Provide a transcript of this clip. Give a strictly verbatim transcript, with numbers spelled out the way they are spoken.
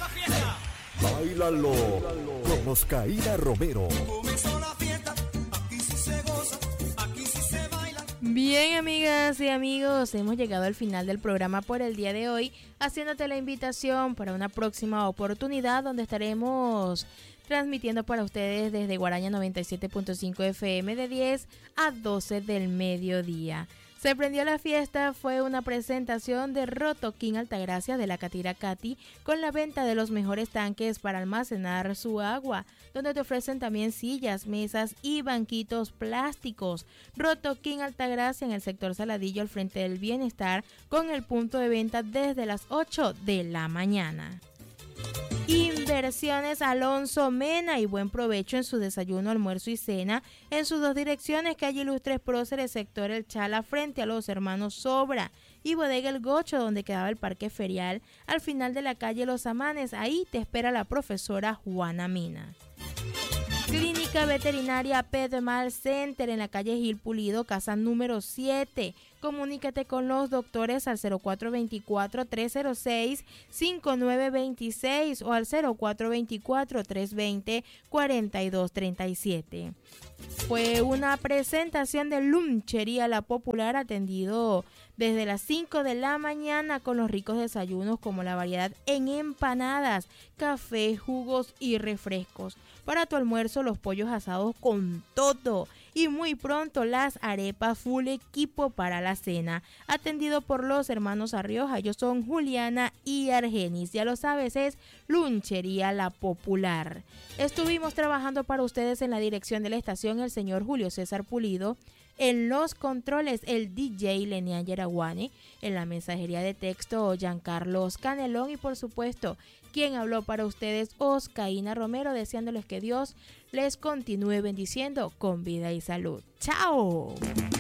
Báilalo con Oscaína Romero. Comenzó la fiesta, aquí sí se goza, aquí sí se baila. Bien, amigas y amigos, hemos llegado al final del programa por el día de hoy, haciéndote la invitación para una próxima oportunidad donde estaremos transmitiendo para ustedes desde Guaraña noventa y siete punto cinco F M de diez a doce del mediodía. Se prendió la fiesta, fue una presentación de Rotoquín Altagracia de la Catira Cati con la venta de los mejores tanques para almacenar su agua, donde te ofrecen también sillas, mesas y banquitos plásticos. Rotoquín Altagracia en el sector Saladillo al frente del Bienestar con el punto de venta desde las ocho de la mañana. Inversiones Alonso Mena y buen provecho en su desayuno, almuerzo y cena en sus dos direcciones, calle Ilustres Próceres, sector El Chala, frente a los hermanos Sobra, y bodega El Gocho, donde quedaba el parque ferial, al final de la calle Los Amanes. Ahí te espera la profesora Juana Mina. Clínica Veterinaria Petmal Center en la calle Gil Pulido, casa número siete. Comunícate con los doctores al cero cuatro dos cuatro, tres cero seis, cinco nueve dos seis o al cero cuatro dos cuatro, tres dos cero, cuatro dos tres siete. Fue una presentación de Lunchería La Popular, atendido desde las cinco de la mañana con los ricos desayunos como la variedad en empanadas, café, jugos y refrescos. Para tu almuerzo, los pollos asados con todo. Y muy pronto las arepas full equipo para la cena. Atendido por los hermanos Arrioja. Ellos son Juliana y Argenis. Ya lo sabes, es Lunchería La Popular. Estuvimos trabajando para ustedes en la dirección de la estación el señor Julio César Pulido. En los controles, el D J Lenian Yeraguane. En la mensajería de texto, Giancarlos Canelón. Y por supuesto, quien habló para ustedes, Oscaína Romero, deseándoles que Dios les continúe bendiciendo con vida y salud. ¡Chao!